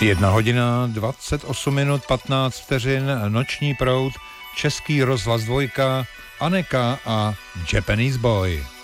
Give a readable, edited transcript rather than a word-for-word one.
1 hodina 28 minut 15 vteřin, Noční proud, Český rozhlas 2, Aneka a Japanese Boy.